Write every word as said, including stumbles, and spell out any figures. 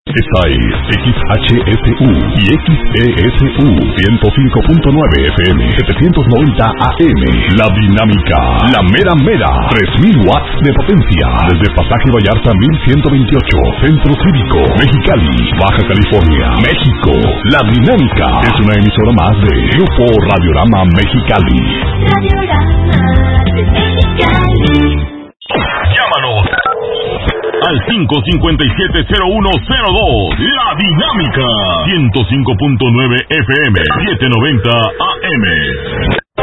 Esta es X H S U y X E S U ciento cinco punto nueve F M, setecientos noventa A M. La Dinámica, la mera mera, tres mil watts de potencia. Desde Pasaje Vallarta mil ciento veintiocho, Centro Cívico, Mexicali, Baja California, México. La Dinámica es una emisora más de Grupo Radiorama Mexicali. Radiorama de Mexicali. Llámanos al cinco cinco siete cero uno cero dos. La Dinámica ciento cinco punto nueve F M, setecientos noventa A M.